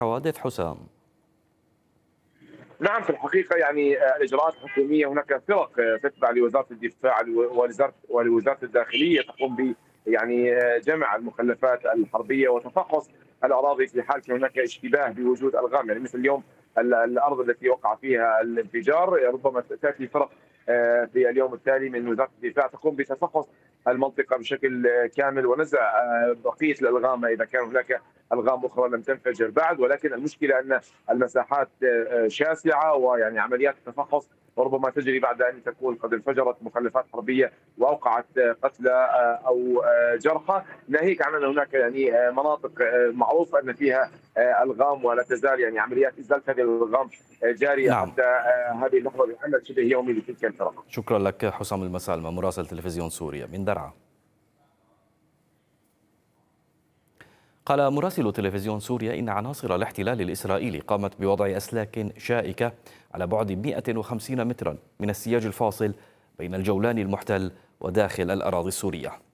حوادث حسام. نعم، في الحقيقة يعني الإجراءات الحكومية، هناك فرق تتبع لوزارة الدفاع ولوزارة الداخلية تقوم ب يعني جمع المخلفات الحربية وتفحص الأراضي في حال كان هناك اشتباه بوجود ألغام. يعني مثل اليوم الأرض التي وقع فيها الانفجار ربما تأتي فرق في اليوم التالي من وزارة الدفاع تقوم بتفحص المنطقة بشكل كامل ونزع بقية الألغام إذا كان هناك ألغام أخرى لم تنفجر بعد. ولكن المشكلة أن المساحات شاسعه، ويعني عمليات التفحص وربما تجري بعد ان تكون قد انفجرت مخلفات حربيه واوقعت قتلى او جرحى، ناهيك عن ان هناك يعني مناطق معروف ان فيها الغام، ولا تزال يعني عمليات ازاله هذه الالغام جاريه نعم، حتى هذه اللحظه بعمل شبه يومي لتلك الفرق. شكرا لك حسام المسالمة مراسل تلفزيون سوريا من درعا. قال مراسل تلفزيون سوريا إن عناصر الاحتلال الإسرائيلي قامت بوضع أسلاك شائكة على بعد 150 مترا من السياج الفاصل بين الجولان المحتل وداخل الأراضي السورية.